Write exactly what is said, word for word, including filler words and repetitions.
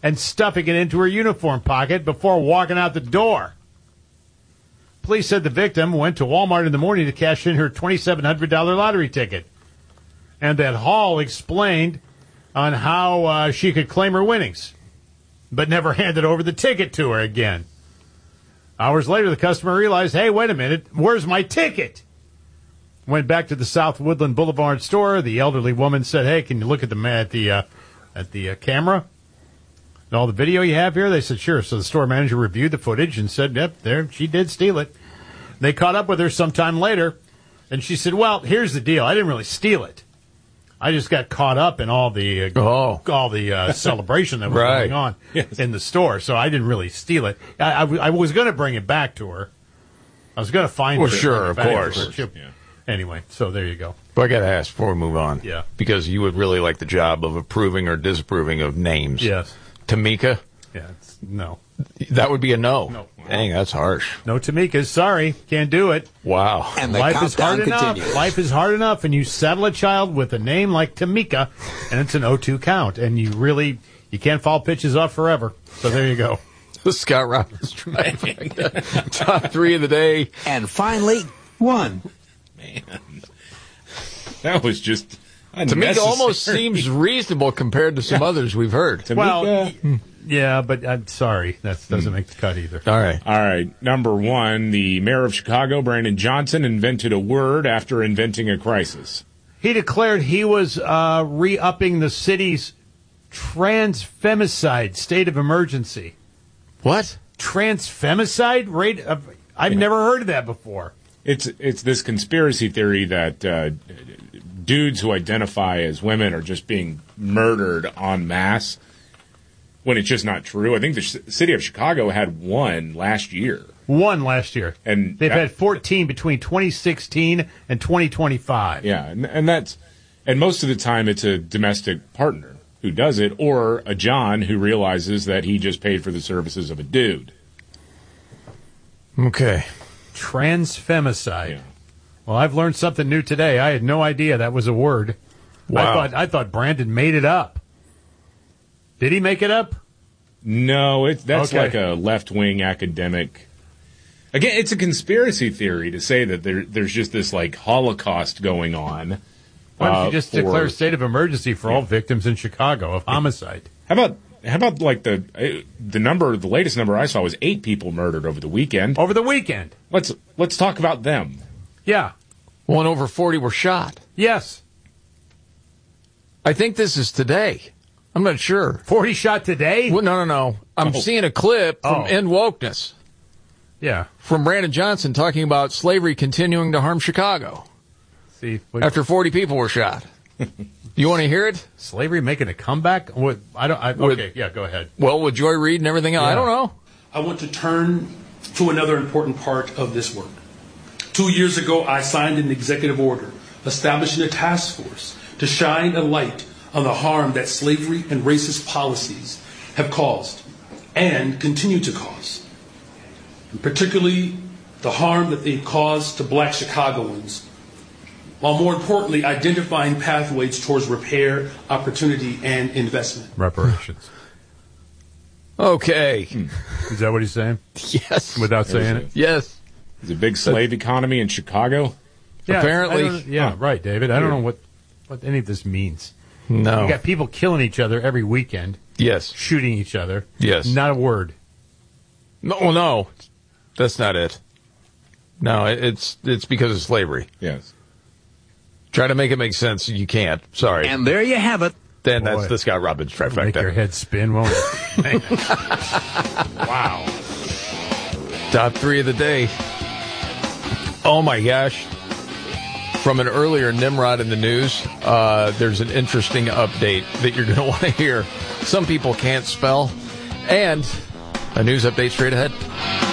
and stuffing it into her uniform pocket before walking out the door. Police said the victim went to Walmart in the morning to cash in her twenty-seven hundred dollars lottery ticket, and that Hall explained on how uh, she could claim her winnings, but never handed over the ticket to her again. Hours later, the customer realized, hey, wait a minute, where's my ticket? Went back to the South Woodland Boulevard store. The elderly woman said, hey, can you look at the at the, uh, at the uh, camera and all the video you have here? They said, sure. So the store manager reviewed the footage and said, yep, there, she did steal it. They caught up with her sometime later, and she said, well, here's the deal. I didn't really steal it. I just got caught up in all the uh, oh. all the uh, celebration that was right. going on yes. in the store, so I didn't really steal it. I, I, I was going to bring it back to her. I was going to find well, her. Sure, of course. Yeah. Anyway, so there you go. But I got to ask before we move on. Yeah. Because you would really like the job of approving or disapproving of names. Yes. Tamika? Yeah, it's, no. That would be a no. No. Dang, that's harsh. No Tamikas, sorry. Can't do it. Wow. And the Life is hard countdown continues. enough. Life is hard enough, and you saddle a child with a name like Tamika, and it's an oh two count, and you really, you can't foul pitches off forever. So there you go. The Scott Robbins trifecta. Top three of the day. And finally, one. Man. That was just Tamika almost seems reasonable compared to some yeah. others we've heard. Tamika. Well, yeah, but I'm sorry. That doesn't make the cut either. All right. All right. Number one, the mayor of Chicago, Brandon Johnson, invented a word after inventing a crisis. He declared he was uh, re-upping the city's transfemicide state of emergency. What? Transfemicide rate of? I've yeah. never heard of that before. It's it's this conspiracy theory that uh, dudes who identify as women are just being murdered en masse, when it's just not true. I think the sh- city of Chicago had one last year. One last year. And they've that, had fourteen between twenty sixteen and twenty twenty-five. Yeah, and, and that's and most of the time it's a domestic partner who does it, or a John who realizes that he just paid for the services of a dude. Okay. Transfemicide. Yeah. Well, I've learned something new today. I had no idea that was a word. Wow. I thought I thought Brandon made it up. Did he make it up? No, it, that's okay. like a left-wing academic. Again, it's a conspiracy theory to say that there, there's just this like Holocaust going on. Why don't you uh, just for, declare a state of emergency for yeah. all victims in Chicago of homicide? How about how about like the uh, the number? The latest number I saw was eight people murdered over the weekend. Over the weekend. Let's let's talk about them. Yeah. One over forty were shot. Yes. I think this is today. I'm not sure. forty shot today? Well, no, no, no. I'm oh. seeing a clip from oh. End Wokeness. Yeah. From Brandon Johnson talking about slavery continuing to harm Chicago. See, what, after forty people were shot. You want to hear it? Slavery making a comeback? What, I don't. I, with, okay, yeah, go ahead. Well, with Joy Reid and everything else, yeah. I don't know. I want to turn to another important part of this work. Two years ago, I signed an executive order establishing a task force to shine a light on the harm that slavery and racist policies have caused and continue to cause, and particularly the harm that they cause to black Chicagoans, while more importantly identifying pathways towards repair, opportunity, and investment. Reparations. Okay. Hmm. Is that what he's saying? Yes. Without saying it? Yes. There's a big slave economy in Chicago? Yeah, apparently. Yeah, huh. right, David. I don't know what, what any of this means. No. You got people killing each other every weekend. Yes. Shooting each other. Yes. Not a word. No, well, no. That's not it. No, it's it's because of slavery. Yes. Try to make it make sense. You can't. Sorry. And there you have it. Then Boy. That's the Scott Robbins trifecta. Make your head spin, won't it? Wow. Top three of the day. Oh, my gosh. From an earlier Nimrod in the news, uh, there's an interesting update that you're going to want to hear. Some people can't spell. And a news update straight ahead.